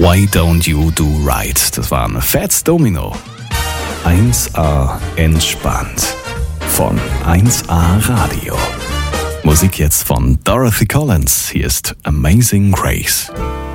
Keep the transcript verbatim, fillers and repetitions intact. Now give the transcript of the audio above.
Why Don't You Do Right? Das war ein Fats Domino. eins A entspannt. Von eins A Radio. Musik jetzt von Dorothy Collins. Hier ist Amazing Grace.